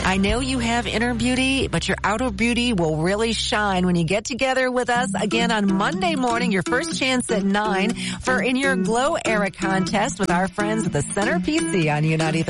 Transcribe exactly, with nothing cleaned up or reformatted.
I know you have inner beauty, but your outer beauty will really shine when you get together with us again on Monday morning, your first chance at nine for In Your Glow Era contest with our friends at the Center P C on United.